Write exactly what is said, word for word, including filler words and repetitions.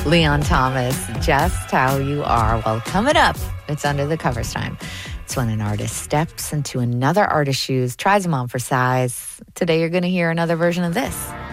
Leon Thomas, Just How You Are. Well, coming up, it's Under the Covers time. It's when an artist steps into another artist's shoes, tries them on for size. Today, you're going to hear another version of this.